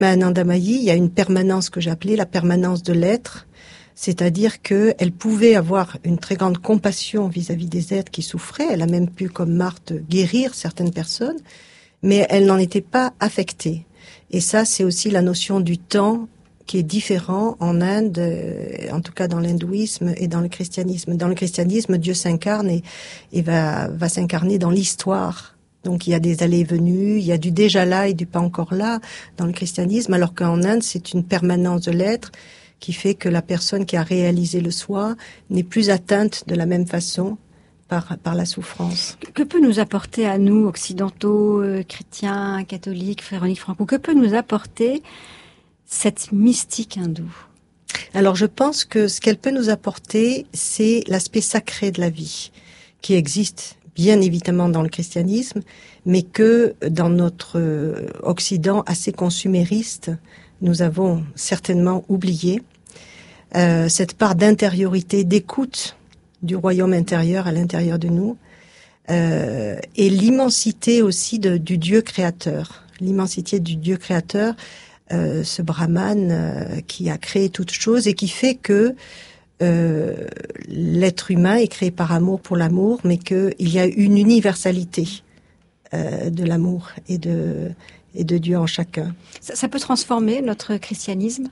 Mahanandamayi, il y a une permanence que j'appelais la permanence de l'être, c'est-à-dire qu'elle pouvait avoir une très grande compassion vis-à-vis des êtres qui souffraient. Elle a même pu, comme Marthe, guérir certaines personnes, mais elle n'en était pas affectée. Et ça, c'est aussi la notion du temps qui est différent en Inde, en tout cas dans l'hindouisme et dans le christianisme. Dans le christianisme, Dieu s'incarne et va s'incarner dans l'histoire. Donc il y a des allées et venues, il y a du déjà là et du pas encore là dans le christianisme, alors qu'en Inde, c'est une permanence de l'être qui fait que la personne qui a réalisé le soi n'est plus atteinte de la même façon par la souffrance. Que peut nous apporter à nous, occidentaux, chrétiens, catholiques, Véronique Francou, que peut nous apporter cette mystique hindoue? Alors je pense que ce qu'elle peut nous apporter, c'est l'aspect sacré de la vie, qui existe bien évidemment dans le christianisme, mais que dans notre Occident assez consumériste, nous avons certainement oublié. Cette part d'intériorité, d'écoute du royaume intérieur à l'intérieur de nous, et l'immensité aussi du Dieu créateur. L'immensité du Dieu créateur, ce Brahman qui a créé toutes choses et qui fait que l'être humain est créé par amour pour l'amour, mais qu'il y a une universalité de l'amour et de Dieu en chacun. Ça peut transformer notre christianisme?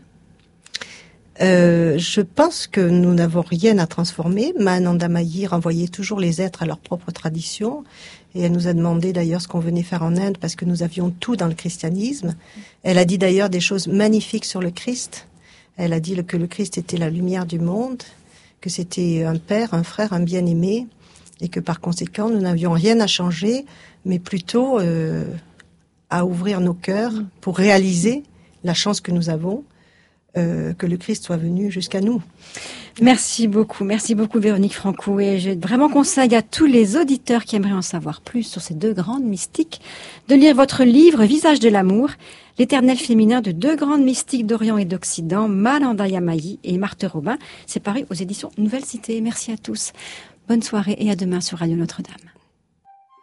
Je pense que nous n'avons rien à transformer. Mahanandamayi renvoyait toujours les êtres à leur propre tradition. Et elle nous a demandé d'ailleurs ce qu'on venait faire en Inde parce que nous avions tout dans le christianisme. Elle a dit d'ailleurs des choses magnifiques sur le Christ. Elle a dit que le Christ était la lumière du monde, que c'était un père, un frère, un bien-aimé, et que par conséquent, nous n'avions rien à changer, mais plutôt à ouvrir nos cœurs pour réaliser la chance que nous avons, que le Christ soit venu jusqu'à nous. Merci beaucoup Véronique Francou, et je vraiment conseille à tous les auditeurs qui aimeraient en savoir plus sur ces deux grandes mystiques de lire votre livre Visage de l'amour, l'éternel féminin de deux grandes mystiques d'Orient et d'Occident, Mahanandamayi et Marthe Robin. C'est paru aux éditions Nouvelle Cité. Merci à tous. Bonne soirée et à demain sur Radio Notre-Dame.